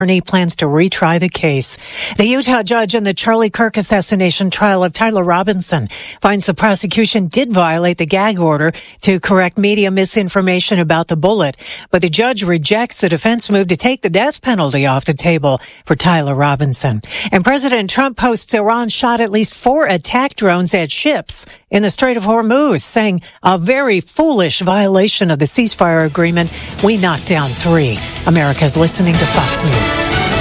attorney plans to retry the case. The Utah judge in the Charlie Kirk assassination trial of Tyler Robinson finds the prosecution did violate the gag order to correct media misinformation about the bullet, but the judge rejects the defense move to take the death penalty off the table for Tyler Robinson. And President Trump posts Iran shot at least 4 attack drones at ships in the Strait of Hormuz, saying a very foolish violation of the ceasefire agreement. We knocked down 3. America's listening to Fox News.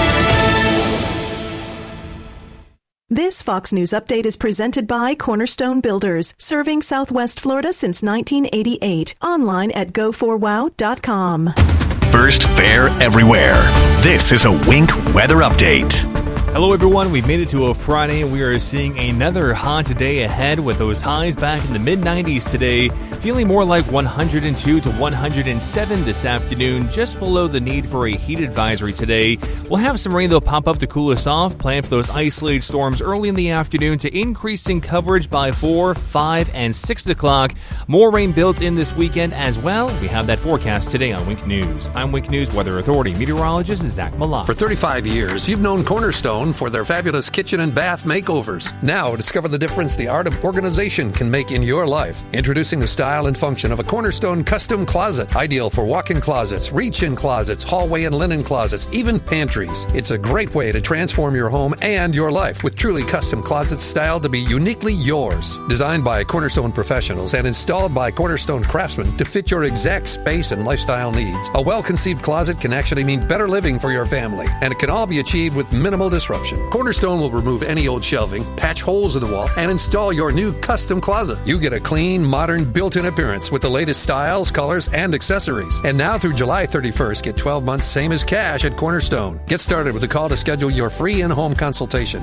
This Fox News update is presented by Cornerstone Builders, serving Southwest Florida since 1988. Online at go4wow.com. First fair everywhere. This is a Wink weather update. Hello, everyone. We've made it to a Friday, and we are seeing another hot day ahead with those highs back in the mid-90s today, feeling more like 102 to 107 this afternoon, just below the need for a heat advisory today. We'll have some rain that'll pop up to cool us off. Plan for those isolated storms early in the afternoon to increasing coverage by 4, 5, and 6 o'clock. More rain built in this weekend as well. We have that forecast today on Wink News. I'm Wink News Weather Authority meteorologist Zach Malott. For 35 years, you've known Cornerstone for their fabulous kitchen and bath makeovers. Now, discover the difference the art of organization can make in your life. Introducing the style and function of a Cornerstone custom closet, ideal for walk-in closets, reach-in closets, hallway and linen closets, even pantries. It's a great way to transform your home and your life with truly custom closets styled to be uniquely yours. Designed by Cornerstone professionals and installed by Cornerstone craftsmen to fit your exact space and lifestyle needs. A well-conceived closet can actually mean better living for your family, and it can all be achieved with minimal disruption. Cornerstone will remove any old shelving, patch holes in the wall, and install your new custom closet. You get a clean, modern, built-in appearance with the latest styles, colors, and accessories. And now through July 31st, get 12 months same as cash at Cornerstone. Get started with a call to schedule your free in-home consultation.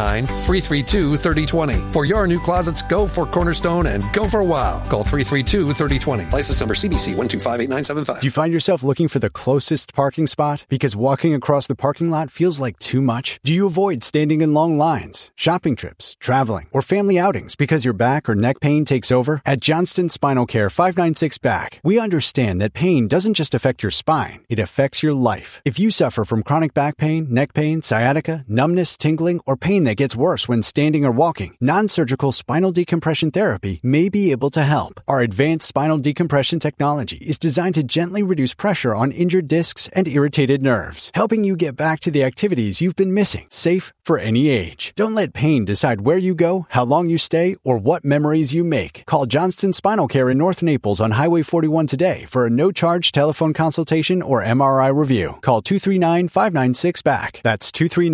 239-332-3020. For your new closets, go for Cornerstone and go for a while. Call 332-3020. License number CBC 1258975. Do you find yourself looking for the closest parking spot because walking across the parking lot feels like too much? Do you avoid standing in long lines, shopping trips, traveling, or family outings because your back or neck pain takes over? At Johnston Spinal Care 596 Back, we understand that pain doesn't just affect your spine, it affects your life. If you suffer from chronic back pain, neck pain, sciatica, numbness, tingling, or pain that gets worse when standing or walking, non-surgical spinal decompression therapy may be able to help. Our advanced spinal decompression technology is designed to gently reduce pressure on injured discs and irritated nerves, helping you get back to the activities you've been missing, safe for any age. Don't let pain decide where you go, how long you stay, or what memories you make. Call Johnston Spinal Care in North Naples on Highway 41 today for a no-charge telephone consultation or MRI review. Call 239-596-BACK. That's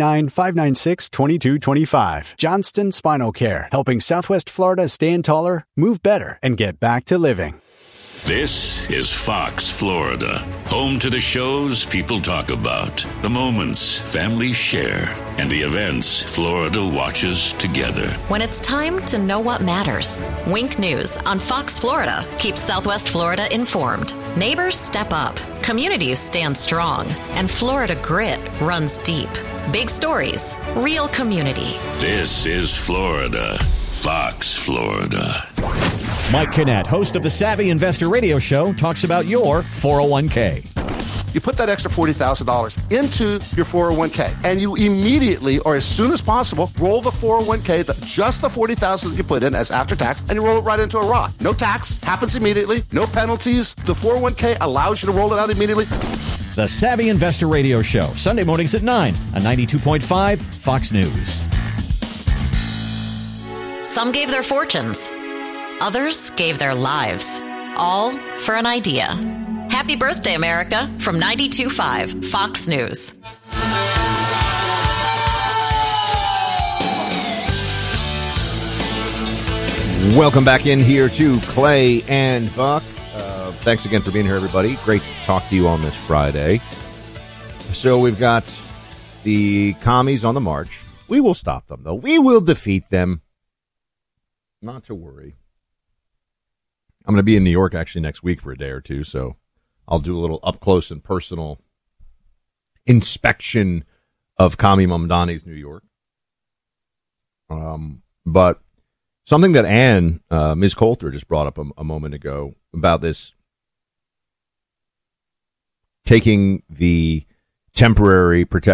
239-596-2225. Johnston Spinal Care, helping Southwest Florida stand taller, move better, and get back to living. This is Fox Florida, home to the shows people talk about, the moments families share, and the events Florida watches together. When it's time to know what matters, Wink News on Fox Florida keeps Southwest Florida informed. Neighbors step up, communities stand strong, and Florida grit runs deep. Big stories, real community. This is Florida. Fox Florida. Mike Kinnett, host of the Savvy Investor Radio Show, talks about your 401k. You put that extra $40,000 into your 401k, and you immediately, or as soon as possible, roll the 401k, just the $40,000 that you put in as after tax, and you roll it right into a Roth. No tax, happens immediately, no penalties. The 401k allows you to roll it out immediately. The Savvy Investor Radio Show, Sunday mornings at 9 on 92.5 Fox News. Some gave their fortunes. Others gave their lives. All for an idea. Happy birthday, America, from 92.5 Fox News. Welcome back in here to Clay and Buck. Thanks again for being here, everybody. Great to talk to you on this Friday. So we've got the commies on the march. We will stop them, though. We will defeat them. Not to worry. I'm going to be in New York actually next week for a day or two, so I'll do a little up close and personal inspection of Kami Mamdani's New York. But something that Ann, Ms. Coulter, just brought up a moment ago about this taking the temporary protection